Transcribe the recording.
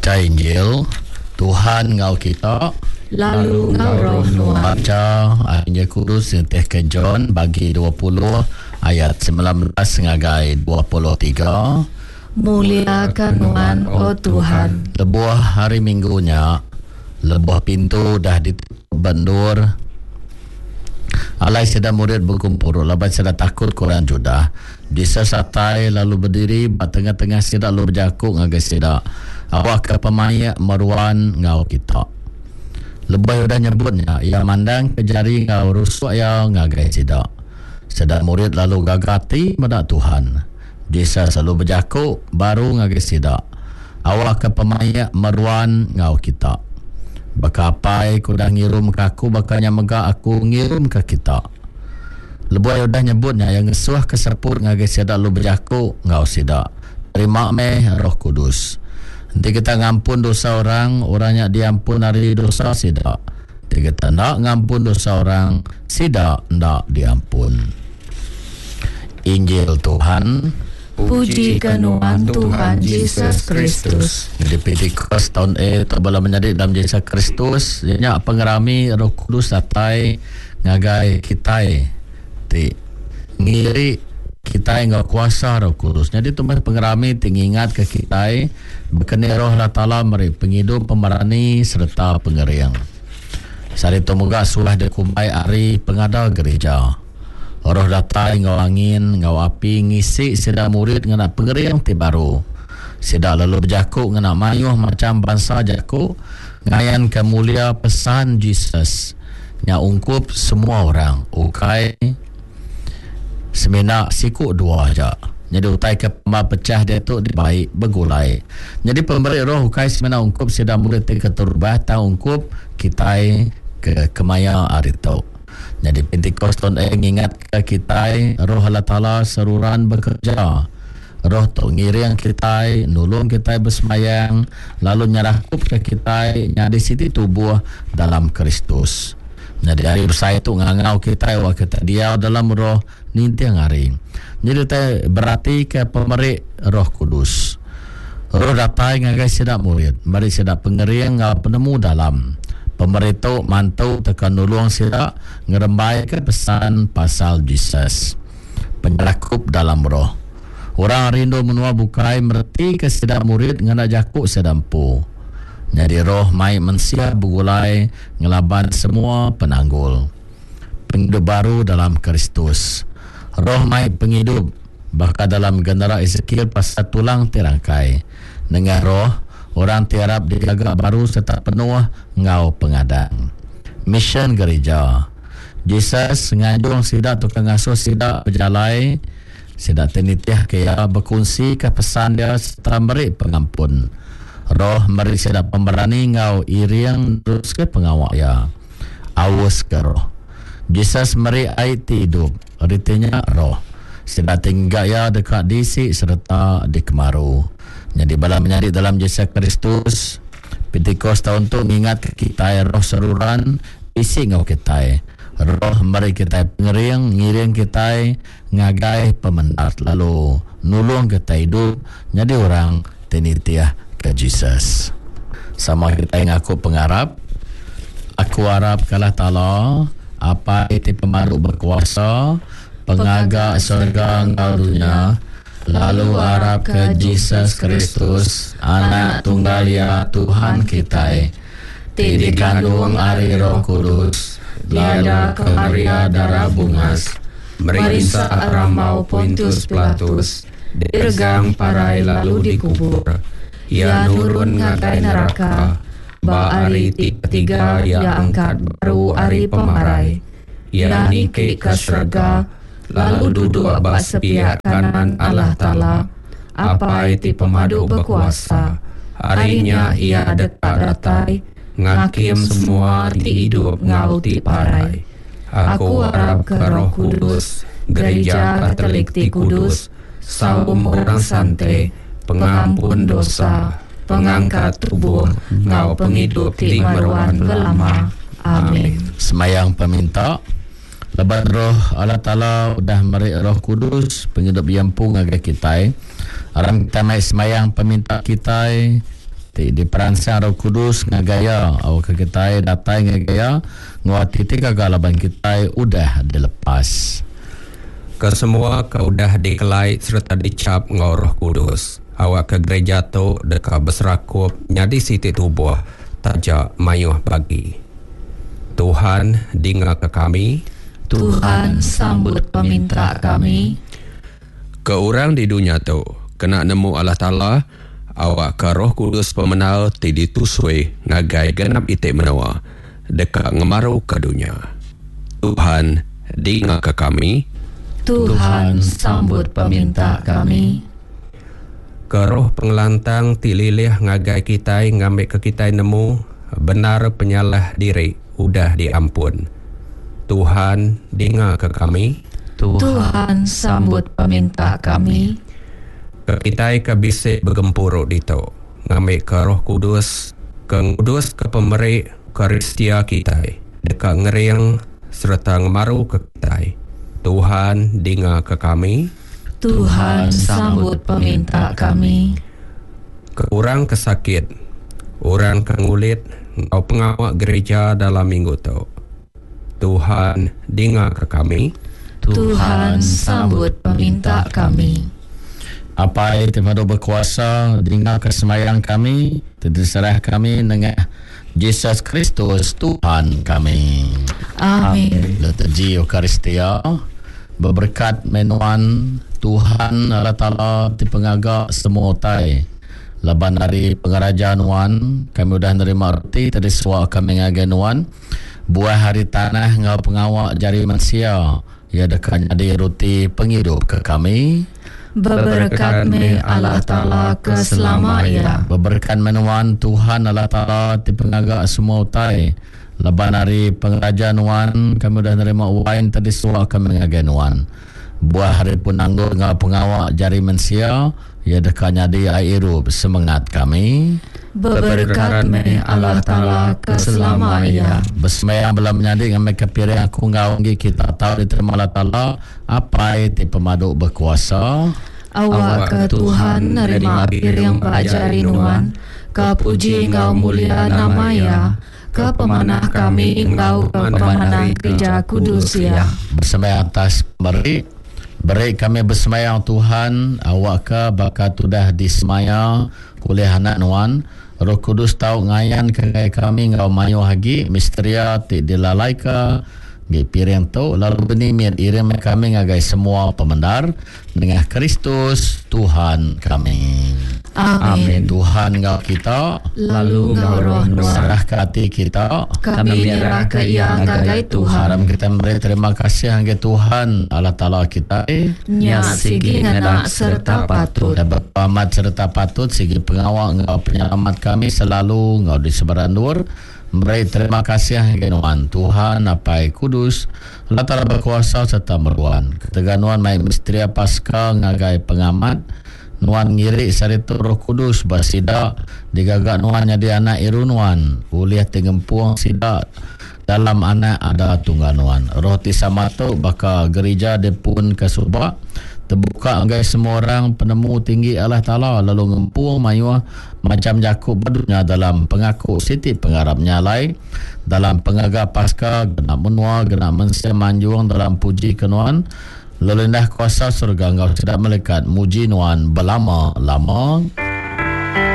Baca Injil, Tuhan ngau kita, lalu ngau roh Tuhan. Baca Injil Kudus yang ke John bagi 20 ayat 19 ngagai 23. Muliakan Tuhan, oh Tuhan. Lebuah hari minggunya, lebuah pintu dah ditutup bendur. Alai sedang murid berkumpul, lepas sedang takut korang judah. Disa satai lalu berdiri, tengah-tengah sidak lalu berjakuk ngagai sidak. Awak ke pemayak meruan ngau kita. Lebih dah nyebutnya, ia mandang ke jari ngau rusuk ya ngagai sidak. Sedang murid lalu gagati medak Tuhan. Disa selalu berjakuk, baru ngagai sidak. Awak ke pemayak meruan ngau kita. Bakapai ku dah ngirum ke aku, bakanya megak aku ngirum ke kita. Lebuai udah nyebutnya yang ngesuah keseput ngagai sidak lu berjakuk ngau sidak. Terima meh Roh Kudus. Nanti kita ngampun dosa orang, orangnya diampun hari dosa sidak. Nanti kita nak ngampun dosa orang, sidak ndak diampun. Injil Tuhan. Puji kenuan Tuhan Yesus Kristus. Jadi Pentecost tahun tak boleh menjadi dalam Yesus Kristus. Ianya pengerami Roh Kudus datai ngagai kita. Ti ngiri kita yang kuasa Roh Kudus. Jadi tu pengerami tingingat ke kita berkeni Roh Allah Ta'ala meri penghidup, pemerani serta pengeriang. Sari tu moga sulah dekumai ari pengada gereja. Roh datai ngau angin, ngau api ngisi sida murid ngena pengeriang ti baru. Sida lalu berjakuk ngena mayuh macam bangsa jakuk ngayan kemulia pesan Jesus. Nya ungkup semua orang. Ukai semena siku dua aja. Jadi utai ke pecah dia tu baik begulai. Jadi pemberi roh ukai semena ungkup sida murid ti keturbah ta ungkup kitai ke kemaya arito. Jadi Pentecost tahun ingat ke kita Roh Allah Ta'ala seruran bekerja. Roh tu ngiring kita, nulung kita bersemayang, lalu nyerakup ke kita nyadi siti tubuh dalam Kristus. Jadi hari bersaya tu ngangau kita wa kita dia dalam roh nintiang hari. Jadi berarti ke pemberi Roh Kudus. Roh datai ngagai sidak murid, mari sidak pengeriang ngau penemu dalam. Pemerintah mantau tekan nulung sidak ngerembai ke pesan pasal Jesus. Penyelakup dalam roh. Orang rindu menua bukai merti ke sidak murid ngena jakuk sedampu. Jadi roh mai mensia begulai ngelaban semua penanggul. Penghidup baru dalam Kristus. Roh mai penghidup. Bahkan dalam genera Ezekiel pasal tulang terangkai. Dengan roh orang tiarap dijaga baru serta penuh ngau pengadang. Mission gereja. Jesus ngajung sidak tukang asuh sidak berjalai. Sidak tenitiah kaya berkongsi ke pesan dia serta beri pengampun. Roh meri sidak pemberani ngau iriang terus ke pengawak ya. Awas ke roh. Jesus meri ait hidup. Artinya roh. Sidak tinggal ya dekat disi serta di kemaru. Jadi bala menjadi dalam Yesus Kristus. Pentecost tahun tu mengingat kita roh seruran isi ngau kita. Roh mari kita pengeriang ngiring kita ngagai pemenat lalu nulung kita hidup jadi orang tenitiah ke Jesus. Sama kita ngaku pengarap. Aku harap kalah Ta'ala apa itu pemaru berkuasa pengagak surga ngau dunia. Lalu harap ke Yesus Kristus, anak tunggal ya Tuhan kita. Ti dikandung ari Roh Kudus, lalu ke Maria darah bungas, merisa ramau Pontius Pilatus, diregang parai lalu dikubur. Ia nurun ngagai neraka, ba ari ketiga ia angkat baru ari pemarai. Ia niki ke surga, lalu duduk atas sepiak kanan Allah Ta'ala. Apa itu pemadu berkuasa. Harinya ia dekat datai, ngakim semua ti hidup ngau ti parai. Aku harap ke Roh Kudus, gereja Katolik ti Kudus, saum orang santai, pengampun dosa, pengangkat tubuh, ngau penghidup ti meruan lama. Amin. Semayang peminta. Lebat roh Allah Ta'ala udah meri Roh Kudus penghidup yampung agak kita. Aram kita mai semayang peminta kita di peransang Roh Kudus ngagaya awak kita datai ngagaya nguati kagak laban kita udah dilepas. Kesemua udah dikelai serta dicap ngau Roh Kudus. Awak ke gereja tu deka berserakup nyadi siti tubuh taja mayuh bagi. Tuhan dengar ke kami. Tuhan sambut peminta kami. Ke orang di dunia tu kena nemu Allah Ta'ala, awak ke Roh Kudus pemenal ti ditusui ngagai genap itik menawa dekat ngemaru ke dunia. Tuhan dengar ke kami. Tuhan sambut peminta kami. Ke roh pengelantang ti lilih ngagai kitai ngambil ke kitai nemu benar penyalah diri udah diampun. Tuhan dengar ke kami. Tuhan sambut peminta kami. Ke kitai ke bisik bergempuruk dito ngambil ke Roh Kudus ke pemberi karistia kitai dekat ngeriang serta ngemaru ke kitai. Tuhan dengar ke kami. Tuhan sambut peminta kami. Ke orang kesakit, orang kengulit, ngau pengawak gereja dalam minggu tu. Tuhan dengar ke kami. Tuhan sambut peminta kami. Apa itu pada berkuasa dengar kesemayang kami, terserah kami dengan Yesus Kristus Tuhan kami. Amin. Liturgi Eukaristia berberkat menuan Tuhan Allah Ta'ala di pengagak semua otai. Laban dari pengerajaan Wan, kami sudah nerima roti tadi suak kami ngagai Wan. Buah hari tanah ngau pengawak jari manusia. Ya dekat jadi roti penghidup ke kami. Berberkat me Allah Ta'ala keselamanya. Berberkat menuan Tuhan Allah Ta'ala di pengagak semua utai. Leban hari pengerajaan Wan, kami sudah nerima wain tadi suak kami ngagai Wan. Buah hari pun anggur ngau pengawak jari manusia. Ya dekatnya di airup semangat kami. Berberkat me Allah Ta'ala keselamanya. Bersemayang belum menyadik dengan mereka piring aku ngawanggi kita tahu diterima Allah Ta'ala apa itu pemaduk berkuasa. Awak ke Tuhan nerima piring pajari nuan. Kepuji engkau mulia namanya. Ke pemanah kami engkau ke pemanah gereja kudus ya. Bersemayang atas beri kami bersemayang Tuhan awak ke bakat sudah disemayang oleh anak nuan. Roh Kudus tahu ngayan ke kami ngau mayu hagi misteria ti dilalai ke ngi piring tu lalu benimit irim kami ngagai semua pemendar dengan Kristus Tuhan kami. Amin. Tuhan ngau kita Lalu ngau roh nuan. serah ke hati kita Kami menyerah ke ia ngagai Tuhan. haram kita beri terima kasih hangga Tuhan Allah Ta'ala kita Nya sigi ngena serta patut. dan berpamat serta patut segi pengawal engkau penyelamat kami selalu engkau di sebaran luar beri terima kasih hangga Tuhan apai kudus Allah Ta'ala berkuasa serta meruan keteganuan mai misteri pasca ngagai pengamat nuan ngiri saritu Roh Kudus bersida digagak nuan jadi anak irunuan uliah tingempuang sida dalam anak ada tunggal nuan roti samatu baka gereja depun kasubak terbuka anggai semua orang penemu tinggi Allah Ta'ala lalu ngempuang mayuah macam Yakub badunya dalam pengaku siti pengharap nyalai dalam pengagak pasca genap menua genap mensemanjuang dalam puji kenuan lalu indah kuasa surga engkau sedap melekat muji nuan berlama-lama.